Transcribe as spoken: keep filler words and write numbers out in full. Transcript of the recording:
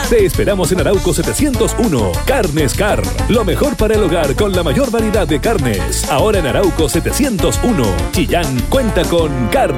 Te esperamos en Arauco setecientos uno. Carnes Car. Lo mejor para el hogar con la mayor variedad de carnes. Ahora en Arauco setecientos uno. Chillán cuenta con Carnes